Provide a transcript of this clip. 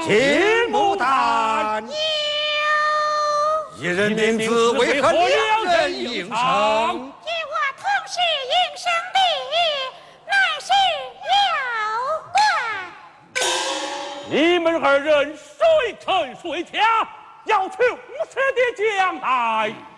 金牡丹。一人名字为何两人应声？ 与我同是应声的，乃是姚官。 你们二人谁臣谁家，要求切的将来。